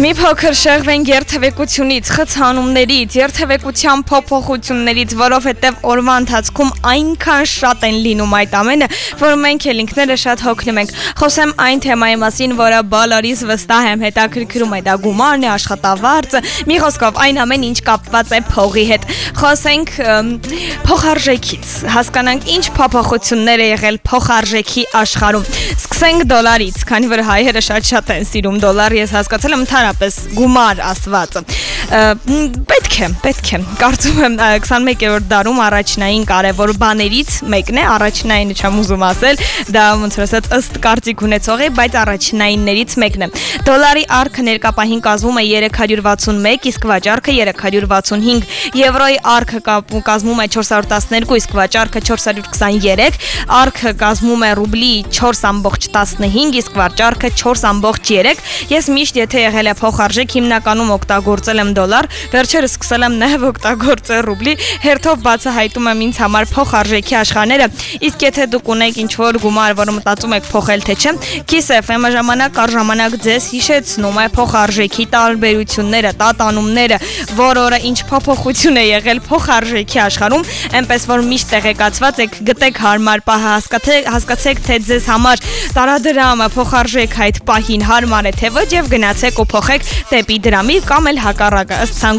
Մի փոքր շեղվենք երթևեկությունից, խցանումներից, երթևեկության փոփոխություններից, որովհետև օրվա ընթացքում այնքան շատ են լինում այդ ամենը, որ մենք էլ ինքները շատ հոգնում ենք։ Խոսեմ այն թեմայի մասին, որը բոլորիս վստահ եմ հետաքրքրում է, դա գումարն է, աշխատավարձը, մի խոսքով այն ամեն ինչ կապված է փողի հետ։ Խոսենք փոխարժեքից, հասկանանք ինչ փոփոխություններ է եղել փոխարժեքի աշխարհում։ Սկսենք դոլարից, քանի որ հայերը շատ են սիրում դոլար, ես հասկացել եմ ընդհանրապես գումար ասվածը։ Պետք է։ Կարծում եմ 21-րդ դարում առաջնային կարևոր բաներից մեկն է, առաջնայինը չեմ ուզում ասել, դա ոնց որ ասած ըստ կարծիք ունեցողի, բայց առաջնայիններից մեկն է։ Դոլարի արքը ներկա պահին կազմում է 361, իսկ վաճառքը 365, եվրոյի արքը կազմում է 412, իսկ վաճառքը 423, արքը կազմում է ռուբլի 4.15, իսկ վաճառքը 4.3։ Ես միշտ եթե եղել է փոխարժեք հիմնականում օգտագործել եմ դոլար, վերջերս սկսել եմ նաև օգտագործել ռուբլի, հերթով բացահայտում եմ ինձ համար փոխարժեքի աշխարհները, իսկ եթե դուք ունեք ինչ-որ գումար, որը մտածում եք փոխել թե չէ, Kiss FM-ը ժամանակ առ ժամանակ ձեզ հիշեցնում է փոխարժեքի տարբերությունները, տատանումները, որ օրը ինչ փոփոխություն է եղել փոխարժեքի աշխարհում, այնպես որ միշտ տեղեկացված եք, գտեք հարմար պահը, հասկացեք թե ձեզ համար տարադրամը փոխարժեք այդ պահին հարմար է թե ոչ եւ գնացեք ու փոխեք դեպի դրամի կամ էլ հակառակը ըստ ցանկության